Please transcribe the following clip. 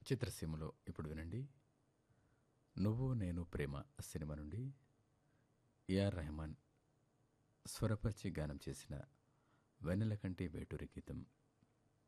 చిత్రసీమలో ఇప్పుడు వినండి. నువ్వు నేను ప్రేమ సినిమా నుండి ఏఆర్ రెహమాన్ స్వరపరిచి గానం చేసిన వెన్నెల కంటి వేటూరి గీతం.